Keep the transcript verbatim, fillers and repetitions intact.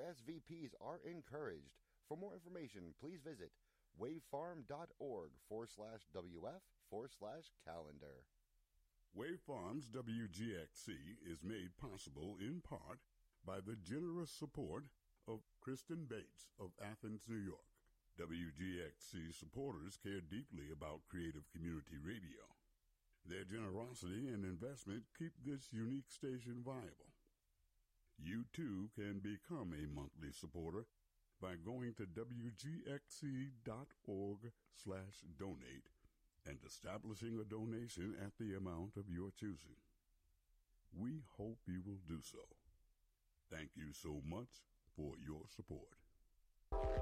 S V Ps are encouraged. For more information, please visit wavefarm.org forward slash WF forward slash calendar. Wave Farms W G X C is made possible in part by the generous support of Kristen Bates of Athens, New York. W G X C supporters care deeply about Creative Community Radio. Their generosity and investment keep this unique station viable. You too can become a monthly supporter by going to wgxc.org slash donate and establishing a donation at the amount of your choosing. We hope you will do so. Thank you so much for your support.